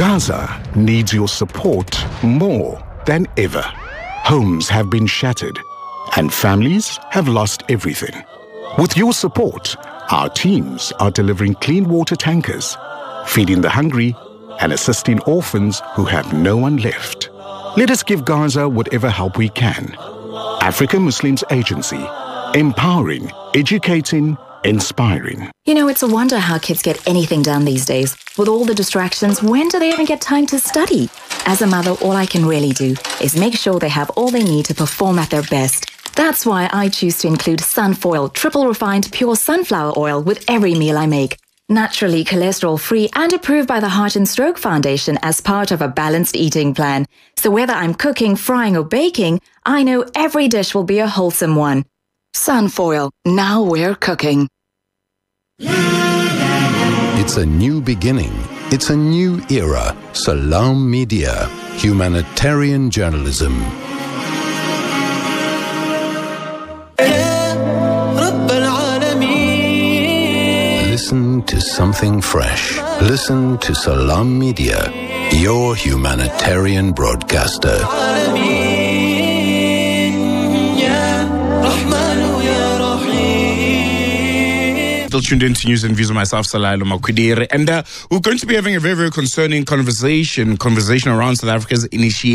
Gaza needs your support more than ever. Homes have been shattered and families have lost everything. With your support, our teams are delivering clean water tankers, feeding the hungry and assisting orphans who have no one left. Let us give Gaza whatever help we can. African Muslims Agency, empowering, educating, inspiring. You know, it's a wonder how kids get anything done these days. With all the distractions, when do they even get time to study? As a mother, all I can really do is make sure they have all they need to perform at their best. That's why I choose to include Sunfoil, triple refined pure sunflower oil with every meal I make. Naturally cholesterol-free and approved by the Heart and Stroke Foundation as part of a balanced eating plan. So whether I'm cooking, frying or baking, I know every dish will be a wholesome one. Sunfoil, now we're cooking. It's a new beginning. It's a new era. Salam Media, humanitarian journalism. Listen to something fresh. Listen to Salam Media, your humanitarian broadcaster. Tuned into News and Views with myself, Salailo Makwidire, and we're going to be having a very, very concerning conversation around South Africa's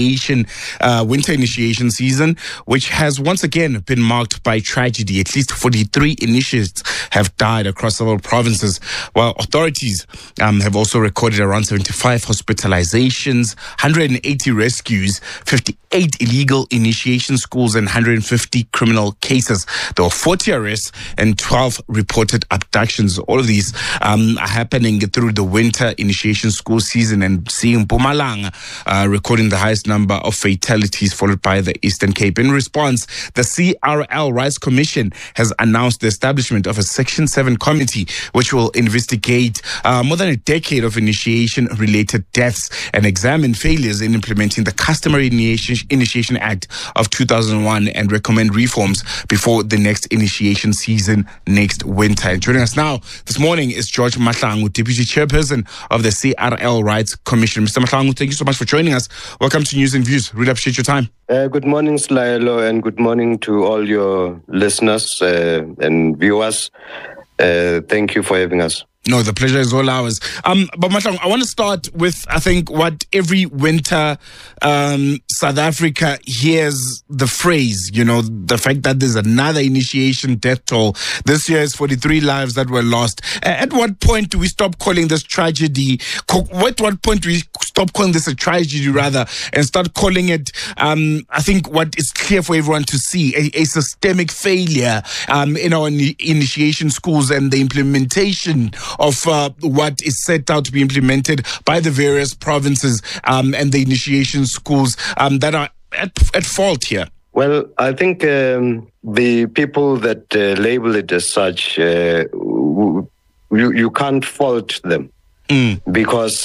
winter initiation season, which has once again been marked by tragedy. At least 43 initiates have died across several provinces, while authorities have also recorded around 75 hospitalizations, 180 rescues, 58 illegal initiation schools, and 150 criminal cases. There were 40 arrests and 12 reported abductions. All of these are happening through the winter initiation school season, and seeing Mpumalanga recording the highest number of fatalities, followed by the Eastern Cape. In response, the CRL Rights Commission has announced the establishment of a Section 7 committee, which will investigate more than a decade of initiation-related deaths and examine failures in implementing the Customary Initiation Act of 2001 and recommend reforms before the next initiation season next winter. And joining us now this morning is George Mahlangu, Deputy Chairperson of the CRL Rights Commission. Mr. Mahlangu, thank you so much for joining us. Welcome to News and Views. Really appreciate your time. Good morning, Slailo, and good morning to all your listeners and viewers. Thank you for having us. No, the pleasure is all ours. But Mahlangu, I want to start with, I think, what every winter South Africa hears the phrase, the fact that there's another initiation death toll. This year is 43 lives that were lost. At what point do we stop calling this tragedy? At what point do we stop calling this a tragedy, rather, and start calling it, I think, what is clear for everyone to see, a systemic failure in our initiation schools and the implementation of what is set out to be implemented by the various provinces and the initiation schools that are at fault here? Well, I think the people that label it as such, you can't fault them because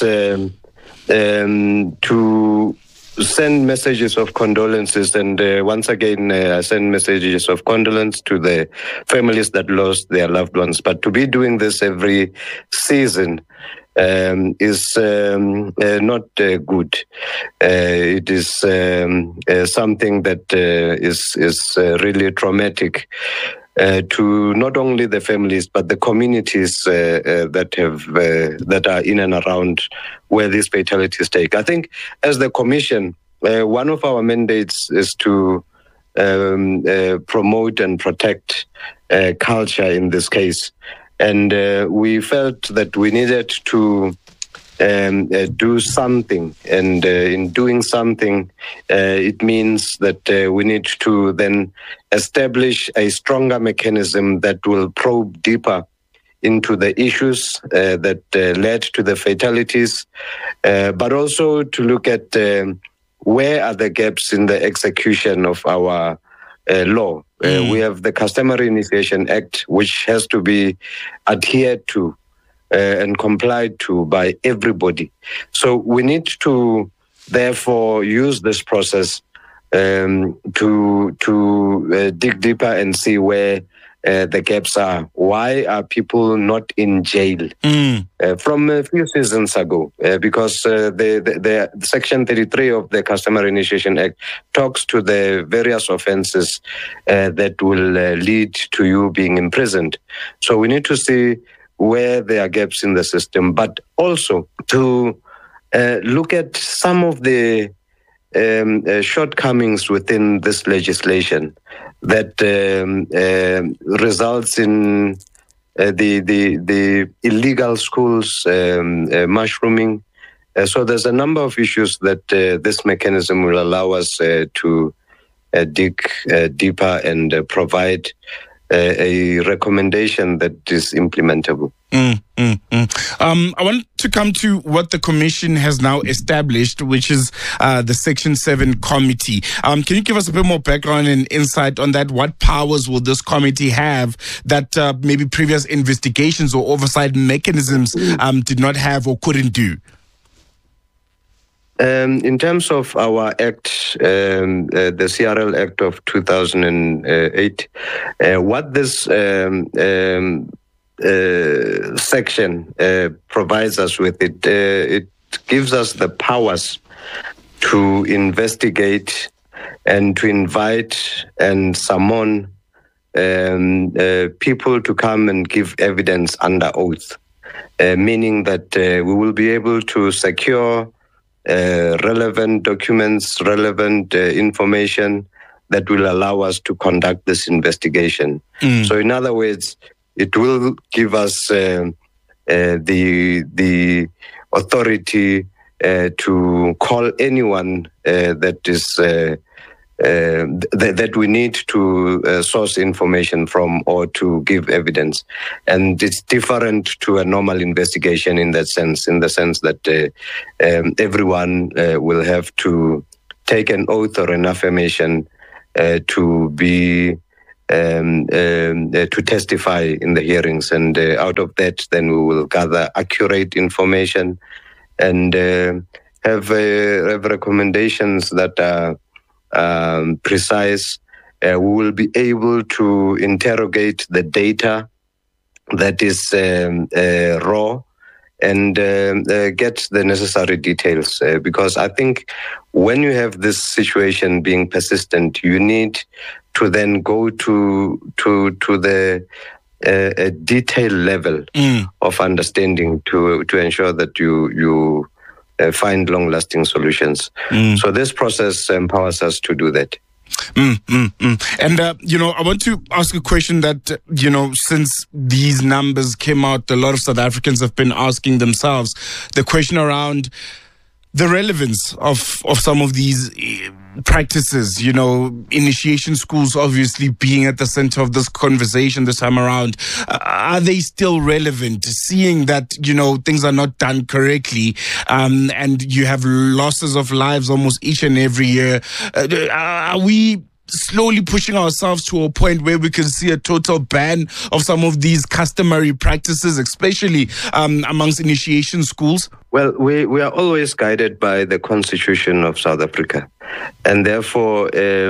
to send messages of condolences, and once again, I send messages of condolence to the families that lost their loved ones. But to be doing this every season is not good. It is something that is really traumatic to not only the families but the communities that are in and around where these fatalities take. I think as the Commission, one of our mandates is to promote and protect culture in this case. And we felt that we needed to do something. And in doing something, it means that we need to then establish a stronger mechanism that will probe deeper into the issues that led to the fatalities, but also to look at where are the gaps in the execution of our law. We have the Customary Initiation Act, which has to be adhered to and complied to by everybody. So we need to therefore use this process to dig deeper and see where the gaps are. Why are people not in jail? From a few seasons ago, because the Section 33 of the Customary Initiation Act talks to the various offenses that will lead to you being imprisoned. So we need to see where there are gaps in the system, but also to look at some of the shortcomings within this legislation that results in the illegal schools mushrooming. So there's a number of issues that this mechanism will allow us to dig deeper and provide a recommendation that is implementable. I want to come to what the Commission has now established, which is the Section 7 Committee. Can you give us a bit more background and insight on that? What powers will this committee have that maybe previous investigations or oversight mechanisms did not have or couldn't do? In terms of our act, the CRL Act of 2008, what this section provides us with, it gives us the powers to investigate and to invite and summon people to come and give evidence under oath, meaning that we will be able to secure relevant documents, relevant information that will allow us to conduct this investigation. So in other words, it will give us the authority to call anyone that is that we need to source information from or to give evidence. And it's different to a normal investigation in the sense that everyone will have to take an oath or an affirmation to be to testify in the hearings. And out of that, then we will gather accurate information and have recommendations that are precise. We will be able to interrogate the data that is raw and get the necessary details. Because I think when you have this situation being persistent, you need to then go to the detail level of understanding to ensure that you find long-lasting solutions. So this process empowers us to do that. And, I want to ask a question that, since these numbers came out, a lot of South Africans have been asking themselves the question around the relevance of some of these practices, initiation schools obviously being at the center of this conversation this time around. Are they still relevant, seeing that, things are not done correctly, and you have losses of lives almost each and every year? Are we slowly pushing ourselves to a point where we can see a total ban of some of these customary practices, especially amongst initiation schools? Well, we are always guided by the Constitution of South Africa. And therefore,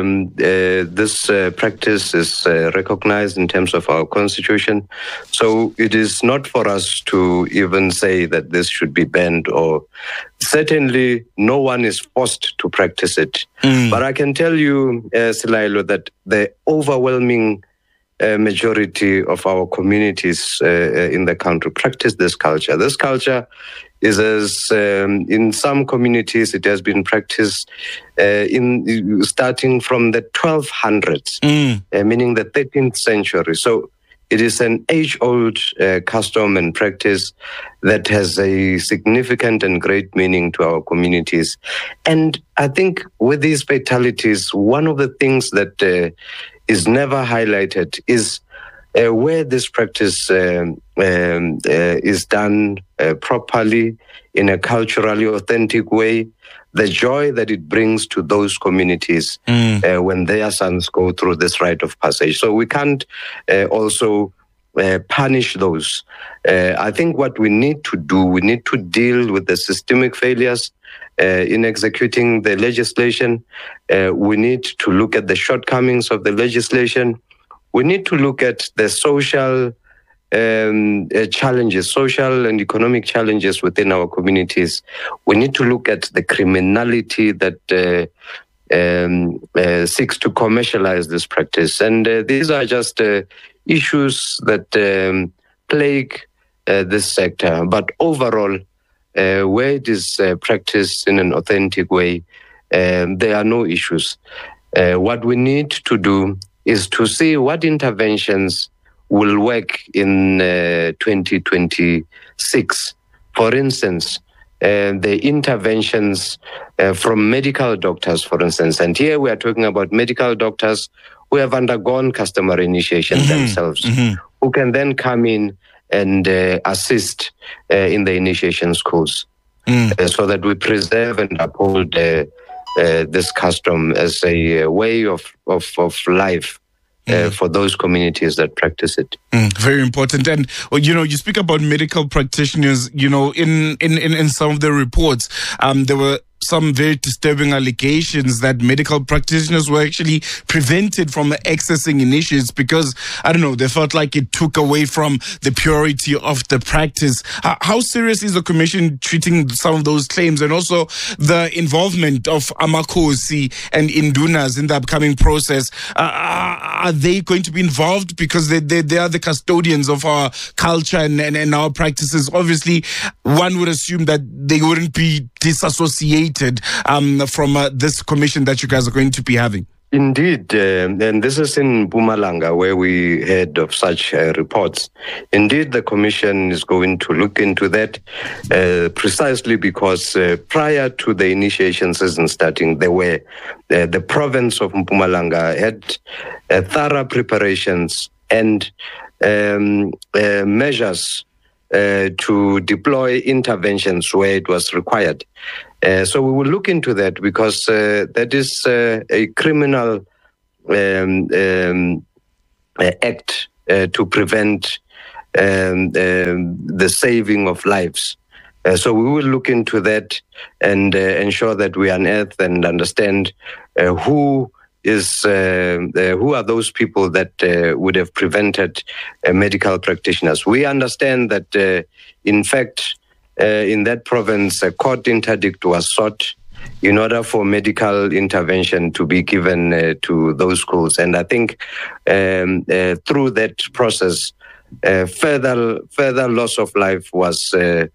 this practice is recognized in terms of our Constitution. So it is not for us to even say that this should be banned, or certainly no one is forced to practice it. But I can tell you, Silailo, that the overwhelming majority of our communities in the country practice this culture. This culture is, as in some communities, it has been practiced starting from the 1200s, meaning the 13th century. So it is an age-old custom and practice that has a significant and great meaning to our communities. And I think with these fatalities, one of the things that is never highlighted is where this practice is done properly in a culturally authentic way, the joy that it brings to those communities when their sons go through this rite of passage. So we can't also punish those. I think what we need to do, we need to deal with the systemic failures in executing the legislation. We need to look at the shortcomings of the legislation. we need to look at the social challenges, social and economic challenges within our communities. We need to look at the criminality that seeks to commercialize this practice. And these are just issues that plague this sector. But overall, where it is practiced in an authentic way, there are no issues. What we need to do is to see what interventions will work in 2026. For instance, the interventions from medical doctors, for instance. And here we are talking about medical doctors who have undergone customer initiation themselves, who can then come in and assist in the initiation schools, so that we preserve and uphold this custom as a way of life for those communities that practice it. Very important. And, you speak about medical practitioners, in some of the reports, there were some very disturbing allegations that medical practitioners were actually prevented from accessing initiates because, they felt like it took away from the purity of the practice. How serious is the Commission treating some of those claims, and also the involvement of Amakhosi and Indunas in the upcoming process? Are they going to be involved because they are the custodians of our culture and our practices? Obviously, one would assume that they wouldn't be disassociated from this commission that you guys are going to be having. Indeed, and this is in Mpumalanga where we heard of such reports. Indeed, the commission is going to look into that precisely because prior to the initiation season starting, the province of Mpumalanga had thorough preparations and measures to deploy interventions where it was required. So we will look into that because that is a criminal act to prevent the saving of lives. So we will look into that and ensure that we unearth and understand who are those people that would have prevented medical practitioners. We understand that, in fact, in that province, a court interdict was sought in order for medical intervention to be given to those schools. And I think through that process, further loss of life was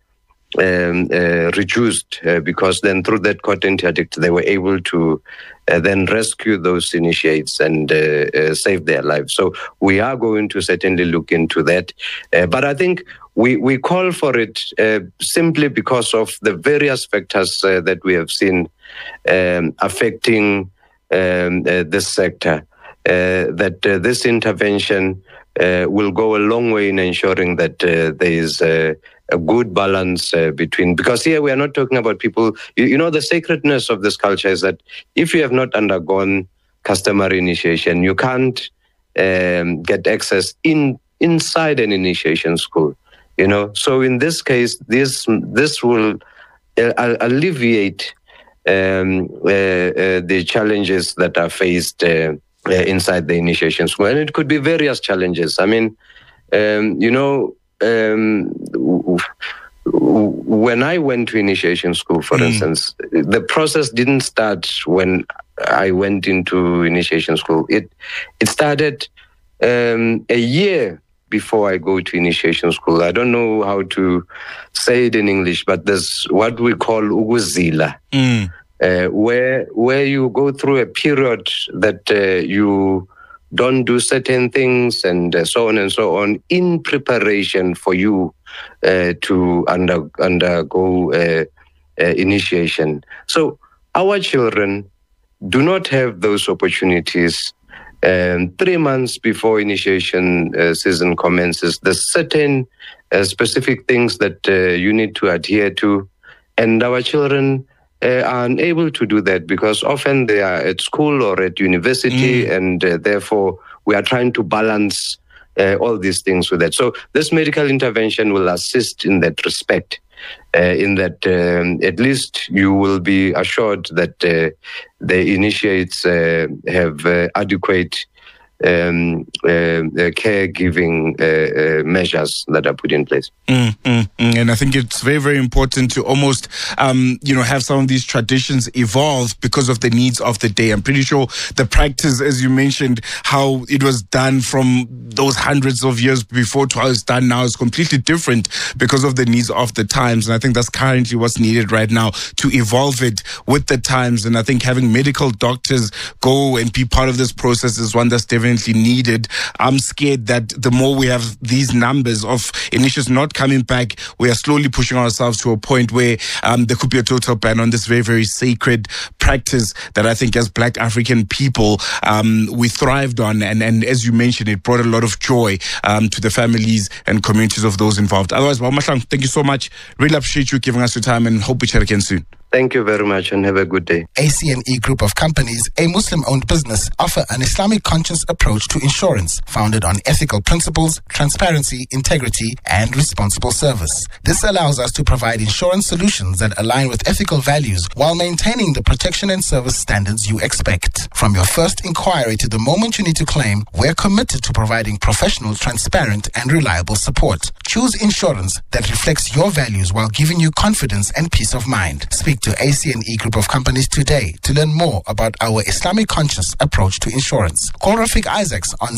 reduced because then through that court interdict, they were able to then rescue those initiates and save their lives. So we are going to certainly look into that. But I think we call for it simply because of the various factors that we have seen affecting this sector, that this intervention will go a long way in ensuring that there is a good balance between, because here we are not talking about people, the sacredness of this culture is that if you have not undergone customary initiation, you can't get access inside an initiation school. So in this case, this will alleviate the challenges that are faced inside the initiation school, and it could be various challenges. I mean, when I went to initiation school, for instance, the process didn't start when I went into initiation school. It started a year before I go to initiation school. I don't know how to say it in English, but there's what we call ukuzila, where you go through a period that you don't do certain things and so on in preparation for you to undergo initiation. So our children do not have those opportunities. 3 months before initiation season commences, there's certain specific things that you need to adhere to, and our children are unable to do that because often they are at school or at university, and therefore we are trying to balance all these things with that. So this medical intervention will assist in that respect, in that at least you will be assured that the initiates have adequate caregiving measures that are put in place. And I think it's very, very important to almost, have some of these traditions evolve because of the needs of the day. I'm pretty sure the practice, as you mentioned, how it was done from those hundreds of years before to how it's done now is completely different because of the needs of the times. And I think that's currently what's needed right now, to evolve it with the times. And I think having medical doctors go and be part of this process is one that's definitely needed. I'm scared that the more we have these numbers of initiatives not coming back, we are slowly pushing ourselves to a point where there could be a total ban on this very, very sacred practice that I think as Black African people we thrived on. And as you mentioned, it brought a lot of joy to the families and communities of those involved. Otherwise, Mahlang, thank you so much. Really appreciate you giving us your time and hope we chat again soon. Thank you very much and have a good day. ACNE Group of Companies, a Muslim-owned business, offer an Islamic conscious approach to insurance founded on ethical principles, transparency, integrity, and responsible service. This allows us to provide insurance solutions that align with ethical values while maintaining the protection and service standards you expect. From your first inquiry to the moment you need to claim, we're committed to providing professional, transparent, and reliable support. Choose insurance that reflects your values while giving you confidence and peace of mind. Speak to ACNE Group of Companies today to learn more about our Islamic conscious approach to insurance. Call Rafiq Isaacs on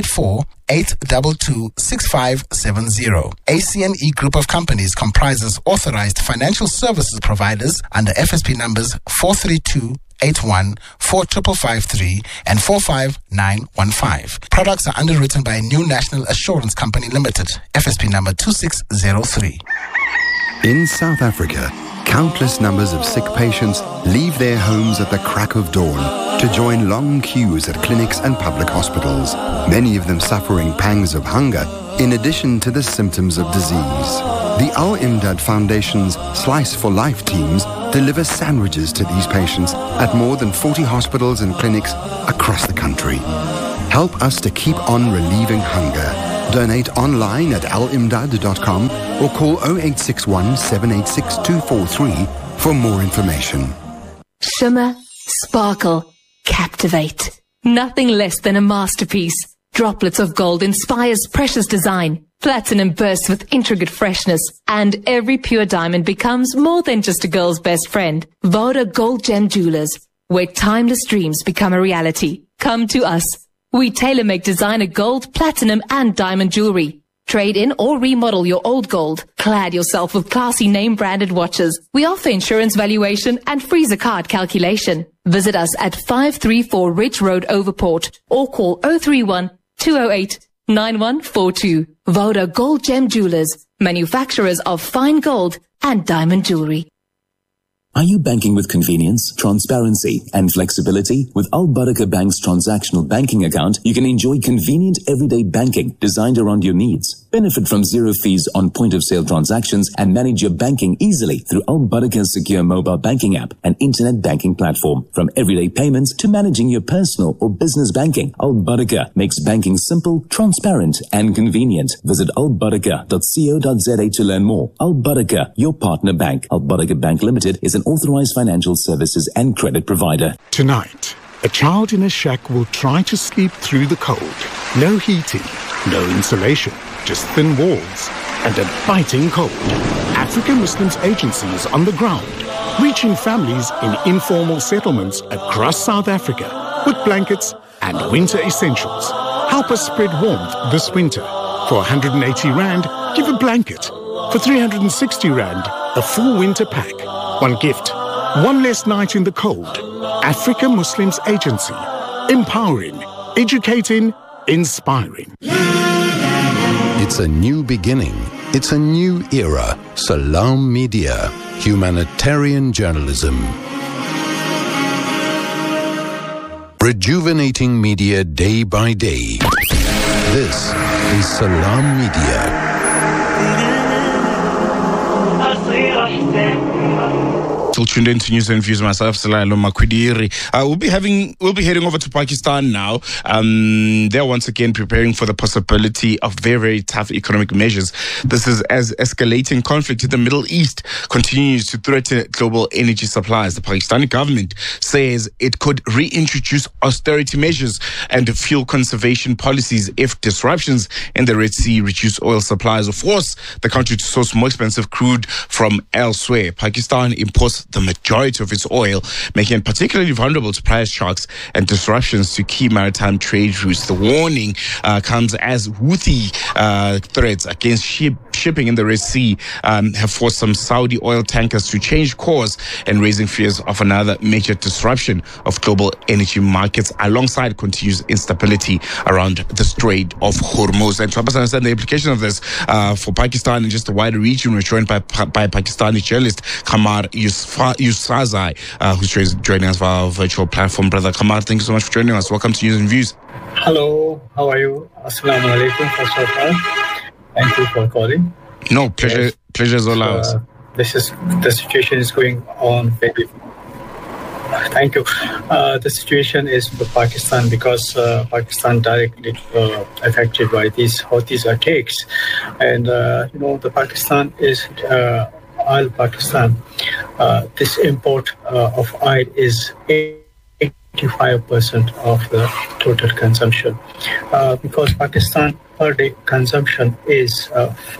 084-822-6570. ACNE Group of Companies comprises authorized financial services providers under FSP numbers 43281, 4553, and 45915. Products are underwritten by New National Assurance Company Limited, FSP number 2603. In South Africa, countless numbers of sick patients leave their homes at the crack of dawn to join long queues at clinics and public hospitals, many of them suffering pangs of hunger in addition to the symptoms of disease. The Al Imdad Foundation's Slice for Life teams deliver sandwiches to these patients at more than 40 hospitals and clinics across the country. Help us to keep on relieving hunger. Donate online at alimdad.com or call 0861 786 243 for more information. Shimmer, sparkle, captivate. Nothing less than a masterpiece. Droplets of gold inspires precious design. Platinum bursts with intricate freshness. And every pure diamond becomes more than just a girl's best friend. Voda Gold Gem Jewelers, where timeless dreams become a reality. Come to us. We tailor-make designer gold, platinum, and diamond jewelry. Trade in or remodel your old gold. Clad yourself with classy name-branded watches. We offer insurance valuation and freezer card calculation. Visit us at 534 Ridge Road, Overport, or call 031-208-9142. Voda Gold Gem Jewelers, manufacturers of fine gold and diamond jewelry. Are you banking with convenience, transparency, and flexibility? With Al Barakah Bank's transactional banking account, you can enjoy convenient everyday banking designed around your needs. Benefit from zero fees on point-of-sale transactions and manage your banking easily through Al Barakah's secure mobile banking app and internet banking platform. From everyday payments to managing your personal or business banking, Al Barakah makes banking simple, transparent, and convenient. Visit albarakah.co.za to learn more. Al Barakah, your partner bank. Al Barakah Bank Limited is an authorized financial services and credit provider. Tonight, a child in a shack will try to sleep through the cold. No heating, no insulation, just thin walls and a biting cold. African Muslims Agency is on the ground, reaching families in informal settlements across South Africa with blankets and winter essentials. Help us spread warmth this winter. For 180 Rand, give a blanket. For 360 Rand, a full winter pack. One gift, one less night in the cold. Africa Muslims Agency. Empowering, educating, inspiring. It's a new beginning. It's a new era. Salam Media. Humanitarian journalism. Rejuvenating media day by day. This is Salam Media. Still tuned into News and Views. Myself, Selailo Makwidiri. We'll be heading over to Pakistan now. They're once again preparing for the possibility of very, very tough economic measures. This is as escalating conflict in the Middle East continues to threaten global energy supplies. The Pakistani government says it could reintroduce austerity measures and fuel conservation policies if disruptions in the Red Sea reduce oil supplies or force the country to source more expensive crude from elsewhere. Pakistan imports the majority of its oil, making it particularly vulnerable to price shocks and disruptions to key maritime trade routes. The warning comes as Houthi threats against shipping in the Red Sea have forced some Saudi oil tankers to change course and raising fears of another major disruption of global energy markets alongside continuous instability around the Strait of Hormuz. And to help us understand the implication of this for Pakistan and just the wider region, we're joined by Pakistani journalist Qamar Yousafzai, who's joining us via our virtual platform. Brother Qamar, thank you so much for joining us. Welcome to News and Views. Hello, how are you? Assalamu alaikum, first of all. Thank you for calling. No, pleasure is all ours. The situation is going on very. Thank you. The situation is for Pakistan because Pakistan directly affected by these Houthis attacks, and the Pakistan is oil. Pakistan. This import of oil is 85% of the total consumption, because Pakistan per day consumption is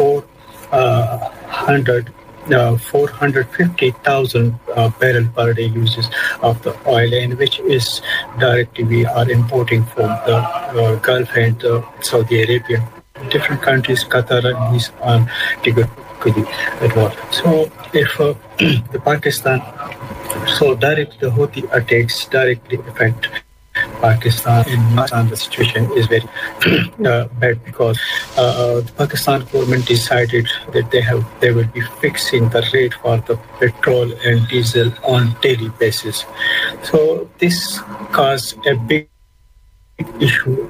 450,000 barrel per day uses of the oil, and which is directly we are importing from the Gulf and Saudi Arabia, different countries, Qatar and these involved. So if the Pakistan, so directly the Houthi attacks directly affect Pakistan. In Pakistan, the situation is very bad because the Pakistan government decided that they will be fixing the rate for the petrol and diesel on daily basis. So this caused a big issue.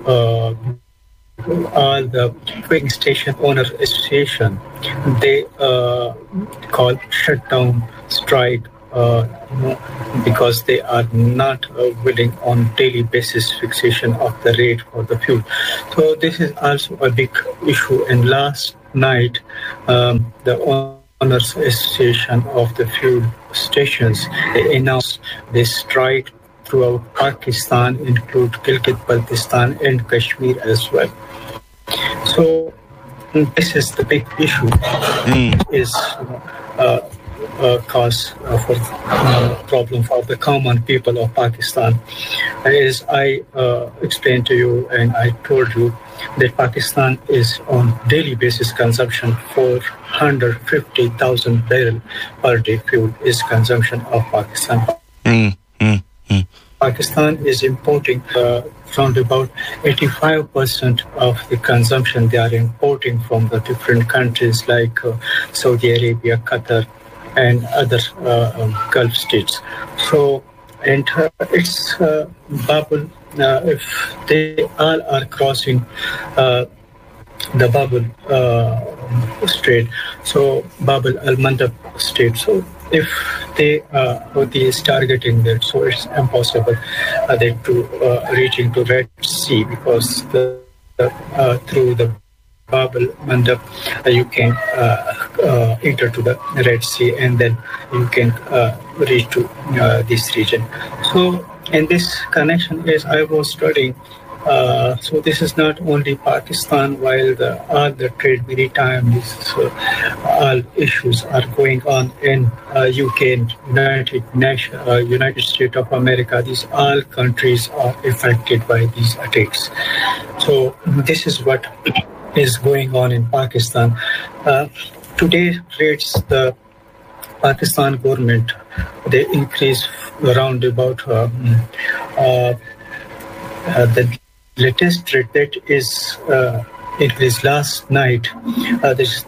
All the filling station owner association, they call shutdown strike. Because they are not willing on daily basis fixation of the rate for the fuel. So this is also a big issue. And last night, the owners association of the fuel stations, they announced they strike throughout Pakistan, include Gilgit-Baltistan and Kashmir as well. So this is the big issue. Is cause for problem for the common people of Pakistan. As I explained to you and I told you that Pakistan is on daily basis consumption 450,000 barrel per day fuel is consumption of Pakistan. Pakistan is importing around about 85% of the consumption they are importing from the different countries like Saudi Arabia, Qatar, and other Gulf states. So, and it's Babel, if they all are crossing the Babel Strait, so Babel al-Mandab Strait. So, if they is targeting that, so it's impossible they to reach into Red Sea because through the Babel Mandab, you can enter to the Red Sea and then you can reach to this region. So, in this connection, as I was studying, so this is not only Pakistan, while all the trade maritime all issues are going on in UK and United States of America. These all countries are affected by these attacks. So this is what is going on in Pakistan. Today rates the Pakistan government, they increase around about the latest rate that is increased last night. This is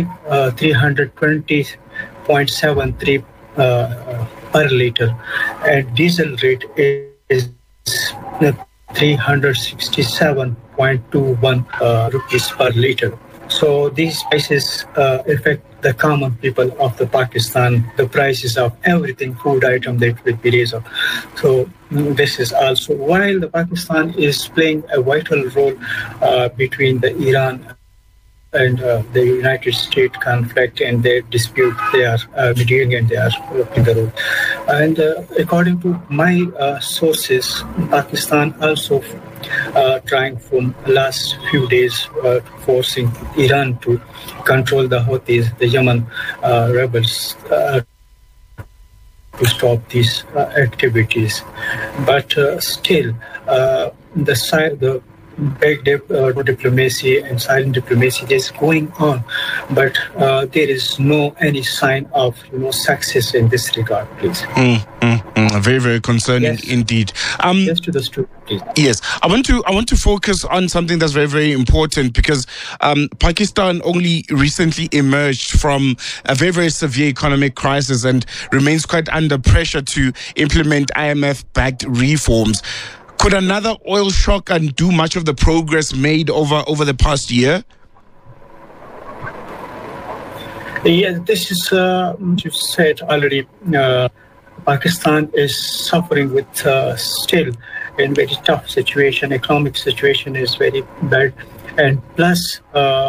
320.73 per liter, and diesel rate is 367.21 rupees per liter. So these prices affect the common people of the Pakistan. The prices of everything, food item, that will be raised up. So this is also, while the Pakistan is playing a vital role between the Iran and the United States conflict and their dispute, they are mediating and they are in the role. And according to my sources, Pakistan also trying from last few days forcing Iran to control the Houthis, the Yemen rebels, to stop these activities. But still, the big diplomacy and silent diplomacy is going on, but there is no any sign of success in this regard, please. Very, very concerning indeed. Just to the story, please. Yes, I want to focus on something that's very, very important, because Pakistan only recently emerged from a very, very severe economic crisis and remains quite under pressure to implement IMF-backed reforms. Could another oil shock undo much of the progress made over the past year? Yes, this is, you said already, Pakistan is suffering with still in very tough situation. Economic situation is very bad. And plus,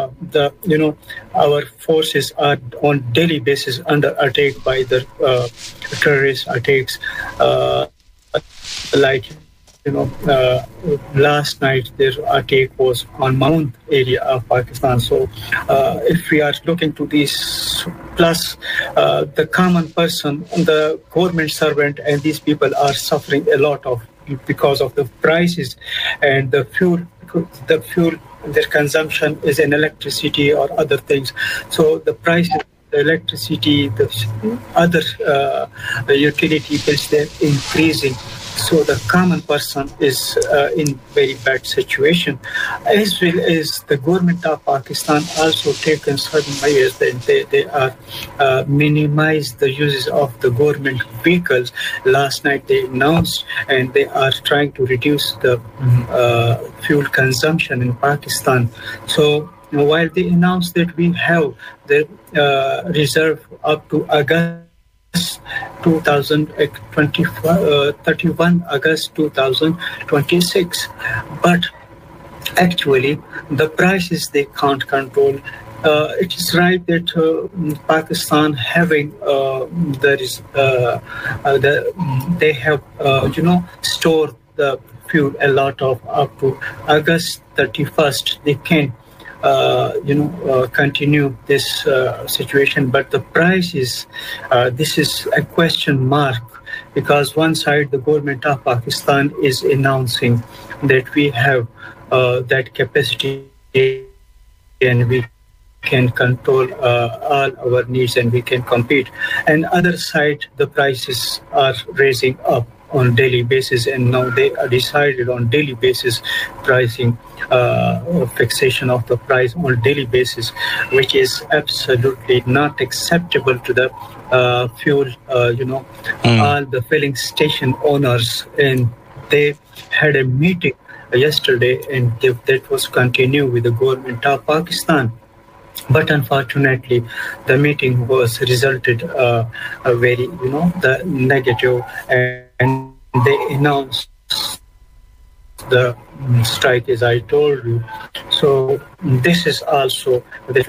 our forces are on daily basis under attack by the terrorist attacks, last night their attack was on Mount area of Pakistan. So if we are looking to these, plus the common person, the government servant, and these people are suffering a lot of because of the prices and the fuel, their consumption is in electricity or other things. So the prices, the electricity, the other utility bills, they're increasing. So the common person is in very bad situation, as well as the government of Pakistan also taken certain measures that they are minimize the uses of the government vehicles. Last night they announced, and they are trying to reduce the fuel consumption in Pakistan. So while they announced that we have the reserve up to August 31 August 2026, but actually the prices they can't control. It is right that Pakistan having they have stored the fuel a lot of up to August 31st. They can continue this situation, but the price is this is a question mark, because one side the government of Pakistan is announcing that we have that capacity and we can control all our needs and we can compete, and other side the prices are raising up on daily basis, and now they are decided on daily basis pricing, fixation of the price on daily basis, which is absolutely not acceptable to the fuel, all the filling station owners. And they had a meeting yesterday, and that was continued with the government of Pakistan. But unfortunately, the meeting was resulted very, the negative, and they announced the strike, as I told you. So this is also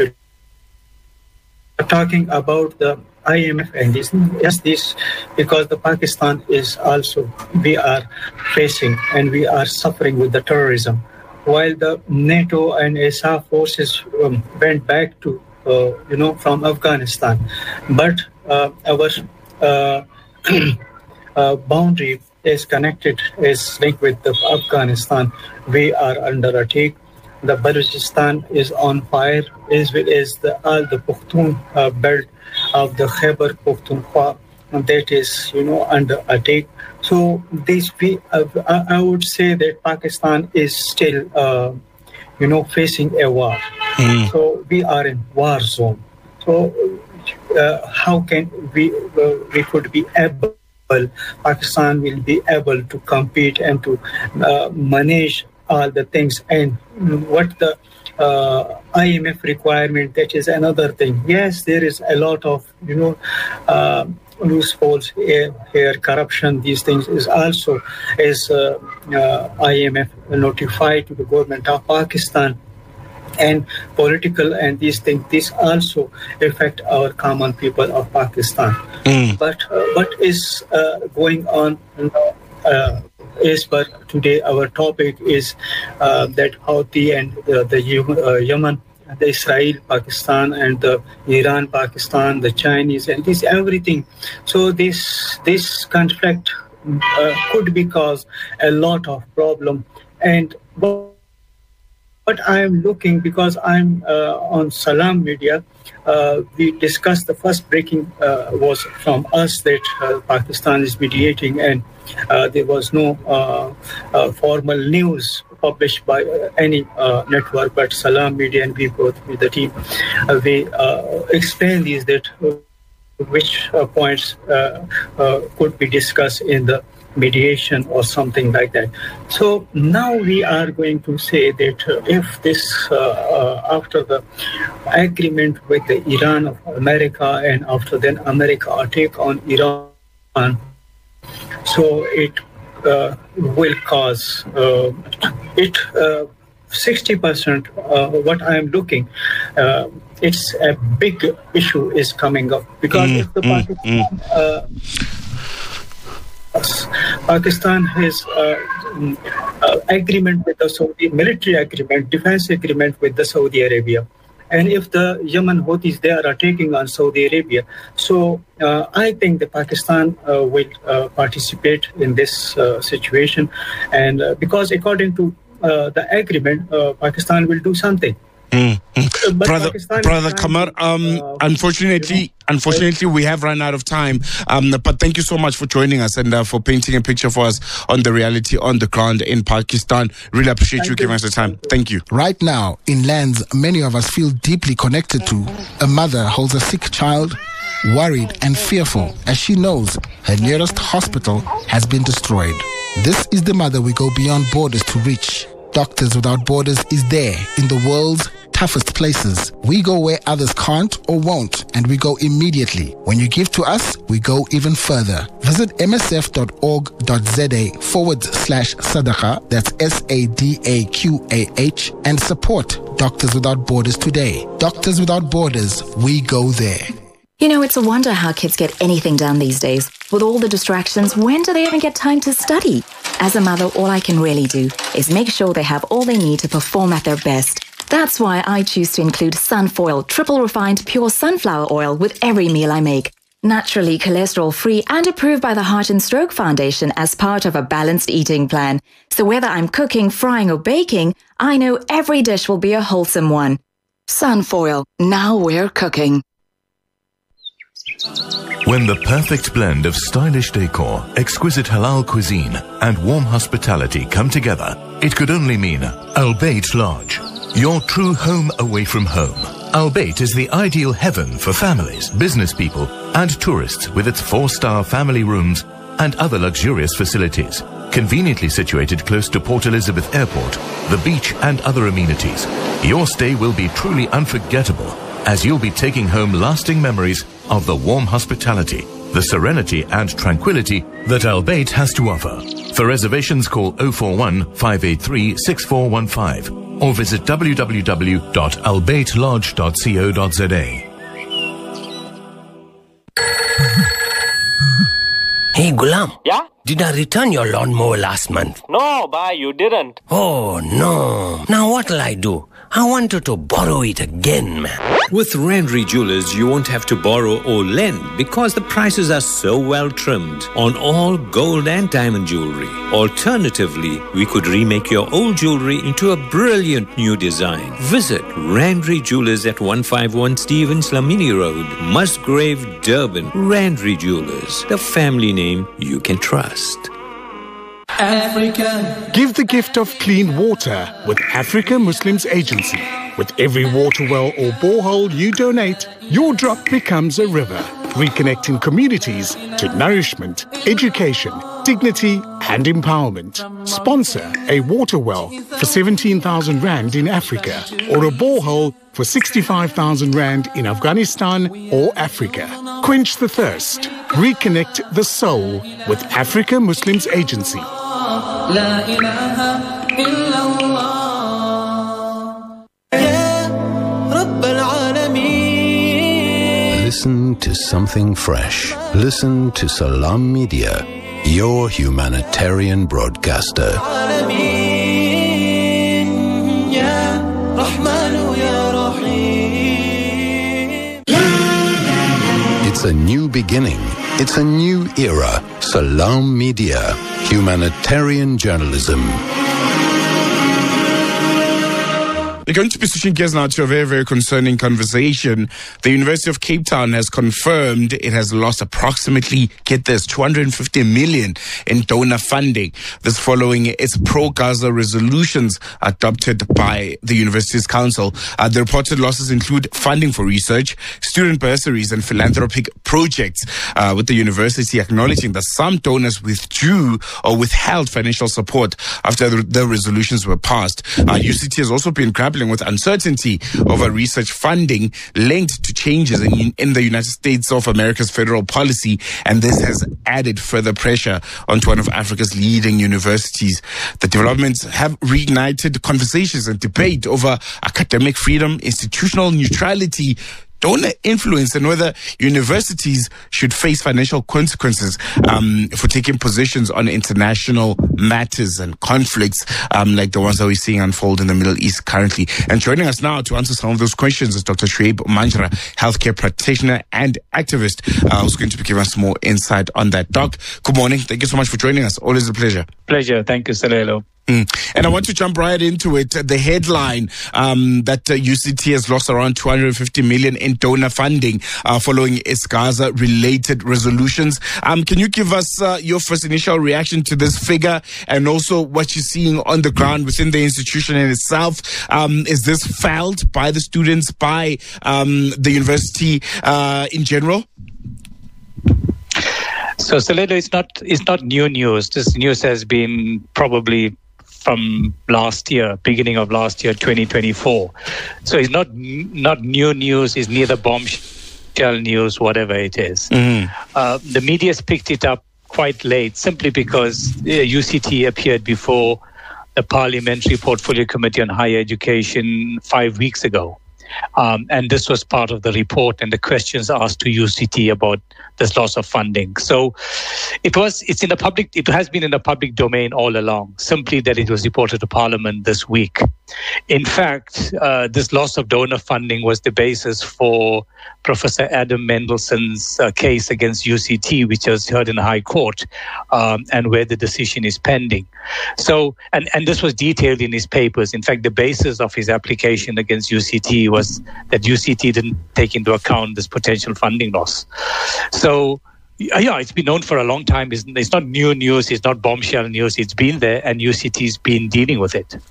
talking about the IMF and this because the Pakistan is also, we are facing and we are suffering with the terrorism. While the NATO and ISAF forces went back to, from Afghanistan, but our boundary is connected, is linked with the Afghanistan. We are under attack. The Balochistan is on fire, as well as all the Pakhtun belt of the Khyber Pakhtunkhwa, that is, under attack. So I would say that Pakistan is still, facing a war. So we are in war zone. So how can we could be able, Pakistan will be able to compete and to manage all the things, and what the IMF requirement, that is another thing. Yes, there is a lot of, loopholes here, corruption, these things is also, as IMF notified to the government of Pakistan, and political and these things, this also affect our common people of Pakistan. But what is going on as per today, our topic is that Houthi and the Yemen, the Israel, Pakistan, and the Iran, Pakistan, the Chinese, and this everything. So this conflict could be cause a lot of problem. And but I am looking, because I'm on Salam Media, we discussed the first breaking was from us that Pakistan is mediating, and there was no formal news published by any network, but Salam Media and we both with the team, we explain these, that which points could be discussed in the mediation or something like that. So now we are going to say that if this, after the agreement with the Iran of America, and after then America attack on Iran, so it will cause 60%. What I am looking, it's a big issue is coming up, because if the Pakistan has agreement with the Saudi, military agreement, defense agreement with the Saudi Arabia. And if the Yemen Houthis, they are attacking on Saudi Arabia, so I think that Pakistan will participate in this situation. And because according to the agreement, Pakistan will do something. Brother Qamar, unfortunately, we have run out of time. But thank you so much for joining us and for painting a picture for us on the reality on the ground in Pakistan. Really appreciate you giving us the time. Thank you. Right now, in lands many of us feel deeply connected to, a mother holds a sick child, worried and fearful as she knows her nearest hospital has been destroyed. This is the mother we go beyond borders to reach. Doctors Without Borders is there in the world's toughest places. We go where others can't or won't, and we go immediately. When you give to us, we go even further. Visit msf.org.za/sadaqa, that's SADAQAH, and support Doctors Without Borders today. Doctors Without Borders, we go there. You know, it's a wonder how kids get anything done these days. With all the distractions, when do they even get time to study? As a mother, all I can really do is make sure they have all they need to perform at their best. That's why I choose to include Sunfoil, triple refined pure sunflower oil with every meal I make. Naturally cholesterol-free and approved by the Heart and Stroke Foundation as part of a balanced eating plan. So whether I'm cooking, frying or baking, I know every dish will be a wholesome one. Sunfoil, now we're cooking. When the perfect blend of stylish decor, exquisite halal cuisine, and warm hospitality come together, it could only mean Al Bayt Lodge, your true home away from home. Al Bayt is the ideal heaven for families, business people, and tourists with its 4-star family rooms and other luxurious facilities. Conveniently situated close to Port Elizabeth Airport, the beach, and other amenities, your stay will be truly unforgettable, as you'll be taking home lasting memories of the warm hospitality, the serenity and tranquility that Al Bayt has to offer. For reservations, call 041 583 6415 or visit www.albaytlodge.co.za. Hey, Gulam. Yeah? Did I return your lawnmower last month? No, bhai, you didn't. Oh, no. Now what'll I do? I wanted to borrow it again, man. With Randry Jewelers, you won't have to borrow or lend because the prices are so well trimmed on all gold and diamond jewelry. Alternatively, we could remake your old jewelry into a brilliant new design. Visit Randry Jewelers at 151 Stevens Lamini Road, Musgrave, Durban. Randry Jewelers, the family name you can trust. Africa. Give the gift of clean water with Africa Muslims Agency. With every water well or borehole you donate, your drop becomes a river, reconnecting communities to nourishment, education, dignity and empowerment. Sponsor a water well for 17,000 Rand in Africa or a borehole for 65,000 Rand in Afghanistan or Africa. Quench the thirst. Reconnect the soul with Africa Muslims Agency. Listen to something fresh. Listen to Salam Media, your humanitarian broadcaster. It's a new beginning. It's a new era. Salam Media, humanitarian journalism. We're going to be switching gears now to a very, very concerning conversation. The University of Cape Town has confirmed it has lost approximately, get this, 250 million in donor funding. This following its pro-Gaza resolutions adopted by the university's council. The reported losses include funding for research, student bursaries and philanthropic projects, with the university acknowledging that some donors withdrew or withheld financial support after the resolutions were passed. UCT has also been grappling with uncertainty over research funding linked to changes in the United States of America's federal policy, and this has added further pressure onto one of Africa's leading universities. The developments have reignited conversations and debate over academic freedom, institutional neutrality, donor influence, and whether universities should face financial consequences for taking positions on international matters and conflicts like the ones that we're seeing unfold in the Middle East currently. And joining us now to answer some of those questions is Dr. Shuaib Manjra, healthcare practitioner and activist, who's going to be giving us more insight on that. Doc, good morning. Thank you so much for joining us. Always a pleasure. Pleasure. Thank you, Salelo. And I want to jump right into it. The headline that UCT has lost around 250 million in donor funding following its Gaza-related resolutions. Can you give us your first initial reaction to this figure and also what you're seeing on the ground within the institution in itself? Is this felt by the students, by the university in general? So, Salelo, it's not new news. This news has been probably from last year, beginning of last year, 2024. So it's not new news. It's neither bombshell news, whatever it is. Mm-hmm. The media's picked it up quite late, simply because UCT appeared before the Parliamentary Portfolio Committee on Higher Education 5 weeks ago. And this was part of the report and the questions asked to UCT about this loss of funding. So it has been in the public domain all along, simply that it was reported to Parliament this week. In fact, this loss of donor funding was the basis for Professor Adam Mendelssohn's case against UCT, which was heard in the High Court, and where the decision is pending. So, and this was detailed in his papers. In fact, the basis of his application against UCT was that UCT didn't take into account this potential funding loss. So, yeah, it's been known for a long time. It's not new news. It's not bombshell news. It's been there, and UCT's been dealing with it.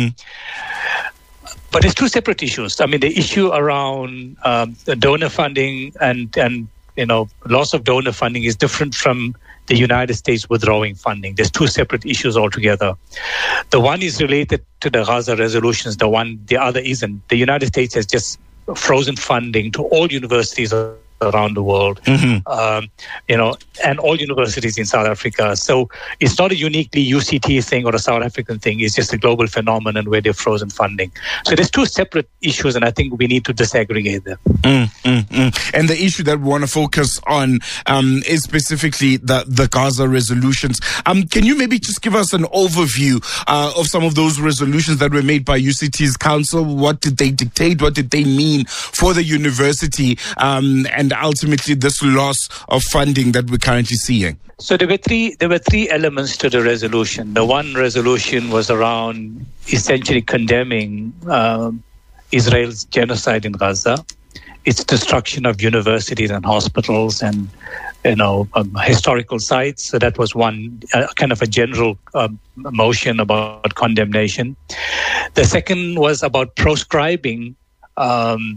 But it's two separate issues. I mean, the issue around the donor funding and loss of donor funding is different from the United States withdrawing funding. There's two separate issues altogether. The one is related to the Gaza resolutions. The other isn't. The United States has just frozen funding to all universities around the world, and all universities in South Africa. So it's not a uniquely UCT thing or a South African thing. It's just a global phenomenon where they've frozen funding. So there's two separate issues, and I think we need to disaggregate them. And the issue that we want to focus on is specifically the Gaza resolutions. Can you maybe just give us an overview of some of those resolutions that were made by UCT's council? What did they dictate? What did they mean for the university? And ultimately this loss of funding that we're currently seeing? So there were three elements to the resolution. The one resolution was around essentially condemning Israel's genocide in Gaza, its destruction of universities and hospitals and historical sites. So that was one kind of a general motion about condemnation. The second was about proscribing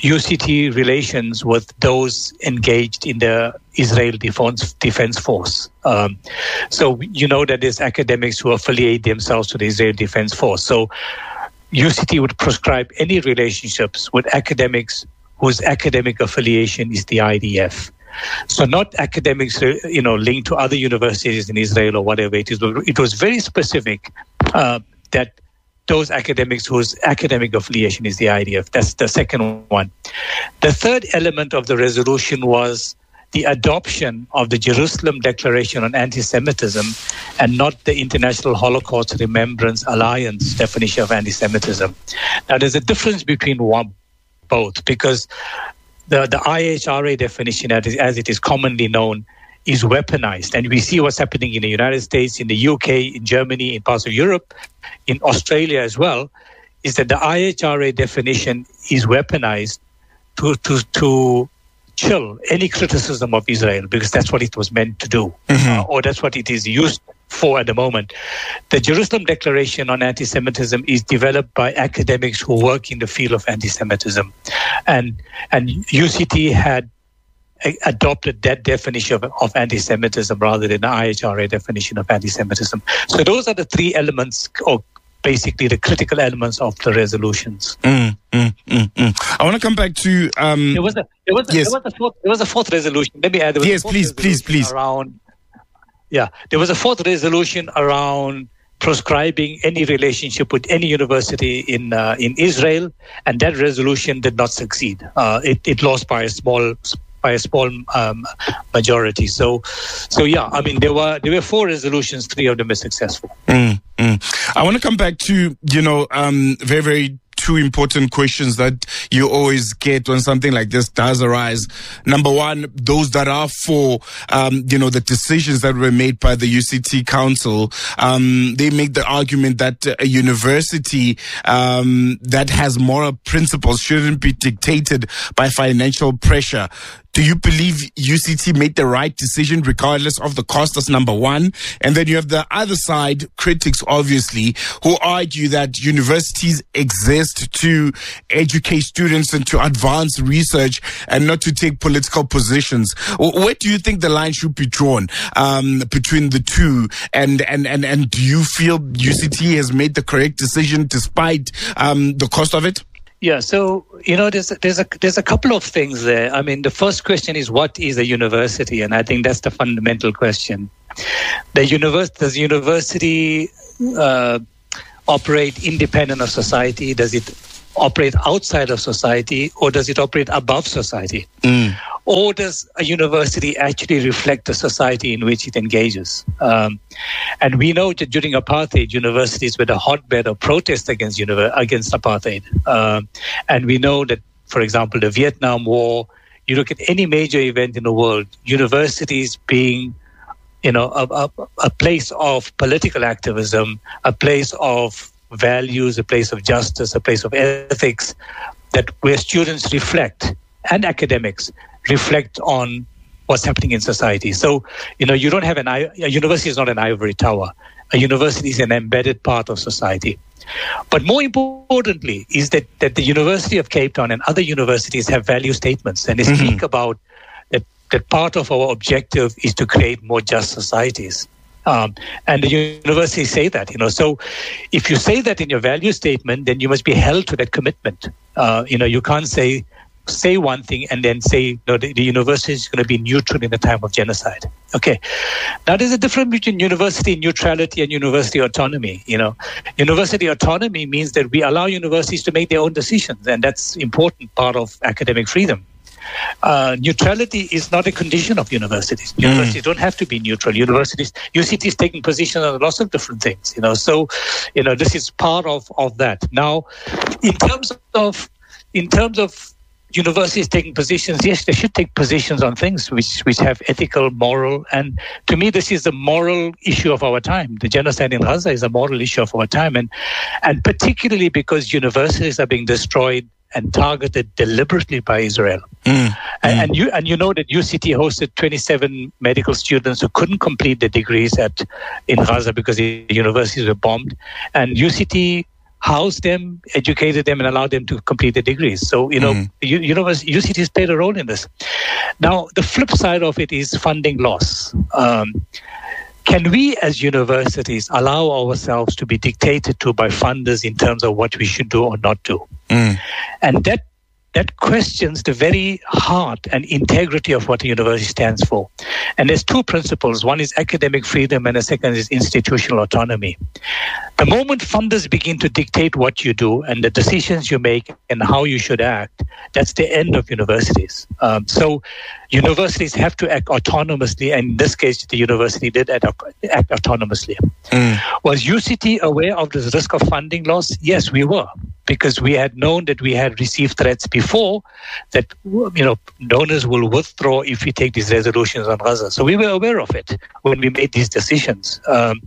UCT relations with those engaged in the Israel Defense Force. So you know that there's academics who affiliate themselves to the Israel Defense Force. So UCT would prescribe any relationships with academics whose academic affiliation is the IDF. So not academics, linked to other universities in Israel or whatever it is. It was very specific that those academics whose academic affiliation is the IDF. That's the second one. The third element of the resolution was the adoption of the Jerusalem Declaration on Anti-Semitism and not the International Holocaust Remembrance Alliance definition of anti-Semitism. Now, there's a difference between both, because the IHRA definition, as it is commonly known, is weaponized. And we see what's happening in the United States, in the UK, in Germany, in parts of Europe, in Australia as well, is that the IHRA definition is weaponized to chill any criticism of Israel, because that's what it was meant to do, or that's what it is used for at the moment. The Jerusalem Declaration on Anti-Semitism is developed by academics who work in the field of anti-Semitism. And UCT had adopted that definition of anti-Semitism rather than the IHRA definition of anti-Semitism. So those are the three elements, or basically the critical elements of the resolutions. I want to come back to... There was a fourth resolution. Let me add. Yes, please. There was a fourth resolution around proscribing any relationship with any university in Israel, and that resolution did not succeed. It lost by a small majority. So yeah, I mean, there were four resolutions, three of them were successful. I want to come back to, very, very two important questions that you always get when something like this does arise. Number one, those that are for, the decisions that were made by the UCT Council, they make the argument that a university that has moral principles shouldn't be dictated by financial pressure. Do you believe UCT made the right decision regardless of the cost? That's number one. And then you have the other side, critics obviously, who argue that universities exist to educate students and to advance research and not to take political positions. Where do you think the line should be drawn between the two? And do you feel UCT has made the correct decision despite the cost of it? Yeah, so, there's a couple of things there. I mean, the first question is, what is a university? And I think that's the fundamental question. Does university operate independent of society? Does it operate outside of society, or does it operate above society? Or does a university actually reflect the society in which it engages? And we know that during apartheid, universities were the hotbed of protest against apartheid. And we know that, for example, the Vietnam War, you look at any major event in the world, universities being a place of political activism, a place of values, a place of justice, a place of ethics, where students reflect, and academics reflect on what's happening in society. So, you don't have a university is not an ivory tower. A university is an embedded part of society. But more importantly is that the University of Cape Town and other universities have value statements, and they speak about that part of our objective is to create more just societies. And the universities say that, so if you say that in your value statement, then you must be held to that commitment. You can't say one thing and then say, no, the university is going to be neutral in the time of genocide. Okay. Now, there's a difference between university neutrality and university autonomy. University autonomy means that we allow universities to make their own decisions, and that's an important part of academic freedom. Neutrality is not a condition of universities. Universities don't have to be neutral. UCT is taking position on lots of different things, So, this is part of that. Now, in terms of universities taking positions, yes, they should take positions on things which have ethical, moral, and to me, this is the moral issue of our time. The genocide in Gaza is a moral issue of our time, and particularly because universities are being destroyed and targeted deliberately by Israel. And you know that UCT hosted 27 medical students who couldn't complete their degrees in Gaza because the universities were bombed, and UCT housed them, educated them, and allowed them to complete their degrees. So, UCTs played a role in this. Now, the flip side of it is funding loss. Can we as universities allow ourselves to be dictated to by funders in terms of what we should do or not do? And that questions the very heart and integrity of what a university stands for. And there's two principles. One is academic freedom and the second is institutional autonomy. The moment funders begin to dictate what you do and the decisions you make and how you should act, that's the end of universities. So universities have to act autonomously, and in this case, the university did act autonomously. Was UCT aware of this risk of funding loss? Yes, we were, because we had known that we had received threats before that, donors will withdraw if we take these resolutions on Gaza. So we were aware of it when we made these decisions.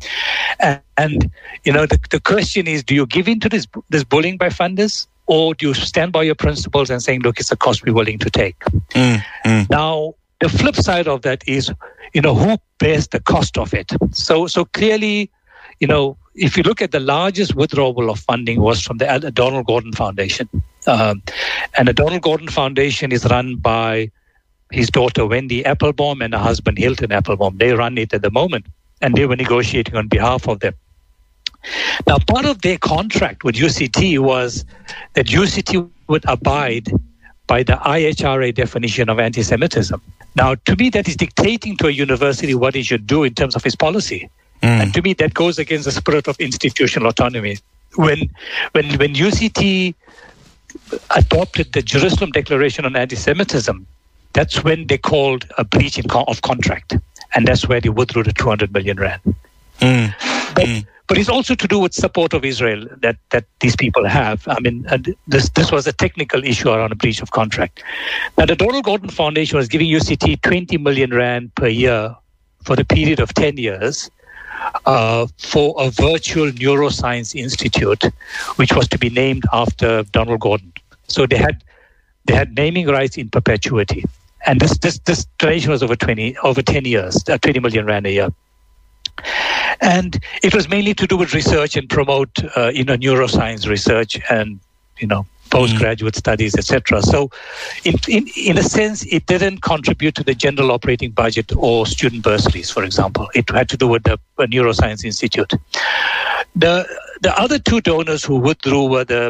The question is, do you give in to this bullying by funders, or do you stand by your principles and saying, look, it's a cost we're willing to take? Now, the flip side of that is, who bears the cost of it? So clearly, if you look at the largest withdrawal of funding was from the Donald Gordon Foundation. And the Donald Gordon Foundation is run by his daughter, Wendy Applebaum, and her husband, Hilton Applebaum. They run it at the moment, and they were negotiating on behalf of them. Now, part of their contract with UCT was that UCT would abide by the IHRA definition of anti-Semitism. Now, to me, that is dictating to a university what it should do in terms of its policy. And to me, that goes against the spirit of institutional autonomy. When UCT adopted the Jerusalem Declaration on Anti-Semitism, that's when they called a breach of contract. And that's where they withdrew the 200 million rand. But it's also to do with support of Israel that these people have. I mean, this was a technical issue around a breach of contract. Now, the Donald Gordon Foundation was giving UCT 20 million rand per year for the period of 10 years for a virtual neuroscience institute, which was to be named after Donald Gordon. So they had naming rights in perpetuity. And this duration was over 10 years, 20 million rand a year. And it was mainly to do with research and promote, neuroscience research and, postgraduate studies, etc. So in a sense, it didn't contribute to the general operating budget or student bursaries, for example. It had to do with the Neuroscience Institute. The other two donors who withdrew were the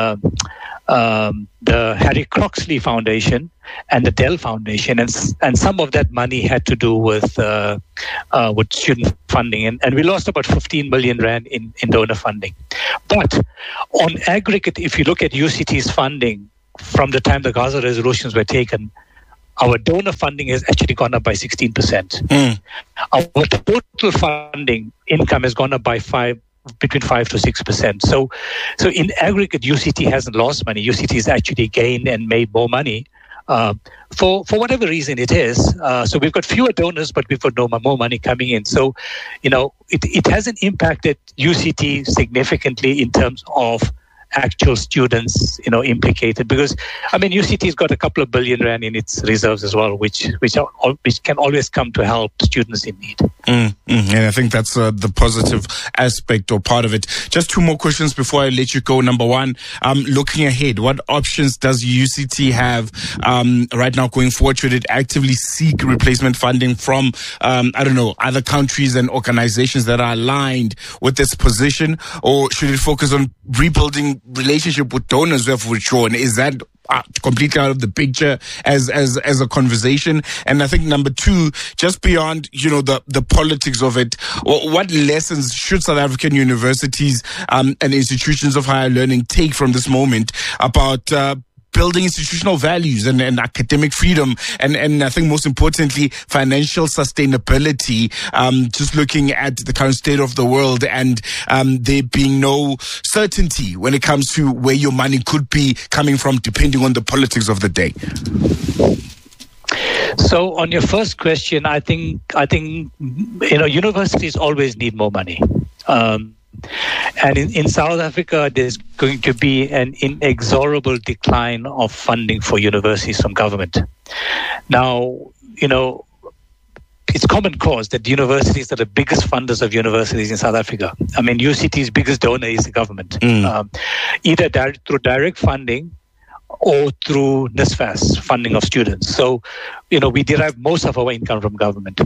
Harry Croxley Foundation and the Dell Foundation, and some of that money had to do with student funding, and we lost about 15 million rand in donor funding. But on aggregate, if you look at UCT's funding from the time the Gaza resolutions were taken, our donor funding has actually gone up by 16%. Our total funding income has gone up by between 5 to 6%. So in aggregate, UCT hasn't lost money. UCT has actually gained and made more money for whatever reason it is. So we've got fewer donors, but we've got more money coming in. So, it hasn't impacted UCT significantly in terms of actual students, implicated, because UCT's got a couple of billion rand in its reserves as well, which can always come to help students in need. And I think that's the positive aspect or part of it. Just two more questions before I let you go. Number one, looking ahead, what options does UCT have right now going forward? Should it actively seek replacement funding from, other countries and organizations that are aligned with this position, or should it focus on rebuilding relationship with donors who have withdrawn? Is that completely out of the picture as a conversation? And I think number two, just beyond the politics of it, what lessons should South African universities and institutions of higher learning take from this moment about building institutional values and academic freedom and I think most importantly financial sustainability, just looking at the current state of the world and there being no certainty when it comes to where your money could be coming from depending on the politics of the day? So on your first question, I think universities always need more money. And in South Africa, there's going to be an inexorable decline of funding for universities from government. Now, it's common cause that universities are the biggest funders of universities in South Africa. I mean, UCT's biggest donor is the government, either through direct funding or through NSFAS funding of students. So, we derive most of our income from government.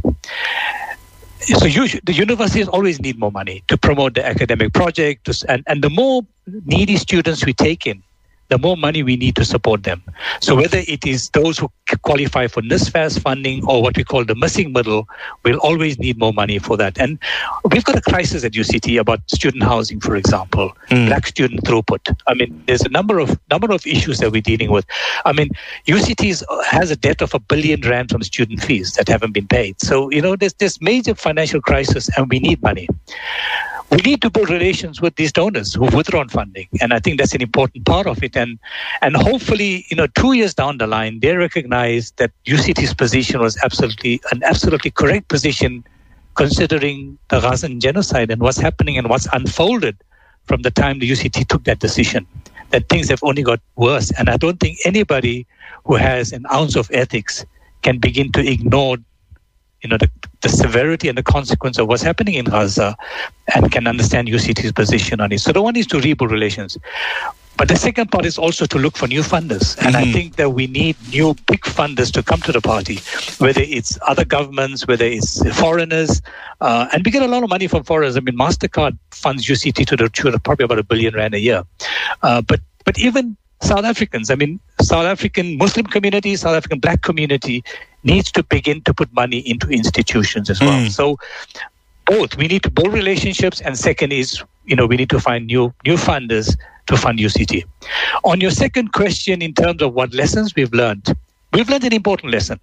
So the universities always need more money to promote the academic project, and the more needy students we take in, the more money we need to support them. So whether it is those who qualify for NSFAS funding or what we call the missing middle, we'll always need more money for that. And we've got a crisis at UCT about student housing, for example, black student throughput. I mean, there's a number of issues that we're dealing with. I mean, UCT has a debt of R1 billion from student fees that haven't been paid. So, there's this major financial crisis and we need money. We need to build relations with these donors who've withdrawn funding. And I think that's an important part of it. And hopefully, 2 years down the line, they recognize that UCT's position was an absolutely correct position considering the Gazan genocide and what's happening and what's unfolded from the time the UCT took that decision, that things have only got worse. And I don't think anybody who has an ounce of ethics can begin to ignore the severity and the consequence of what's happening in Gaza and can understand UCT's position on it. So the one is to rebuild relations. But the second part is also to look for new funders. And I think that we need new big funders to come to the party, whether it's other governments, whether it's foreigners. And we get a lot of money from foreigners. I mean, MasterCard funds UCT to the tune of probably about R1 billion a year. But even South Africans, I mean, South African Muslim community, South African black community needs to begin to put money into institutions as well. So both, we need to build relationships, and second is, we need to find new funders to fund UCT. On your second question, in terms of what lessons we've learned an important lesson.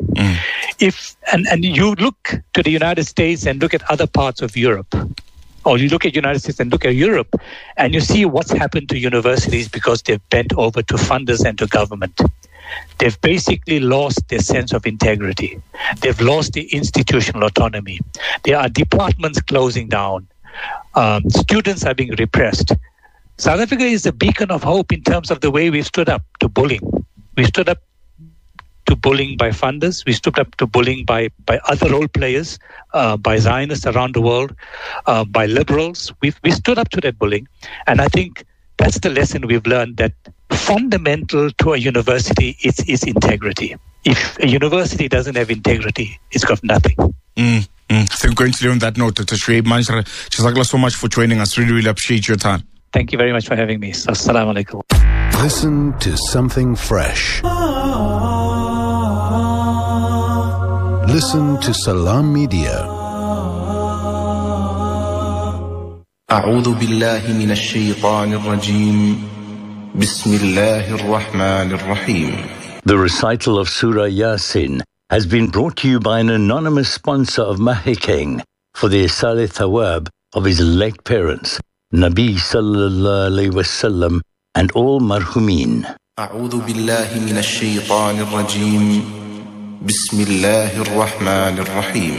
And you look to the United States and look at other parts of Europe, or you look at the United States and look at Europe, and you see what's happened to universities because they've bent over to funders and to government. They've basically lost their sense of integrity. They've lost the institutional autonomy. There are departments closing down. Students are being repressed. South Africa is a beacon of hope in terms of the way we've stood up to bullying. We stood up to bullying by funders. We stood up to bullying by other role players, by Zionists around the world, by liberals. We stood up to that bullying. And I think that's the lesson we've learned, that fundamental to a university is integrity. If a university doesn't have integrity, it's got nothing. I think we're going to leave on that note. Dr. Shuaib Manjra, Jazakallah so much for joining us. Really, really appreciate your time. Thank you very much for having me. Assalamu alaikum. Listen to something fresh. Listen to Salam Media. أعوذ بالله من الشيطان الرجيم بسم الله الرحمن الرحيم. The recital of Surah Yasin has been brought to you by an anonymous sponsor of Mahikeng for the Isal Thawab of his late parents, Nabi Sallallahu Alaihi Wasallam, and all marhumin. أعوذ بالله من الشيطان الرجيم بسم الله الرحمن الرحيم.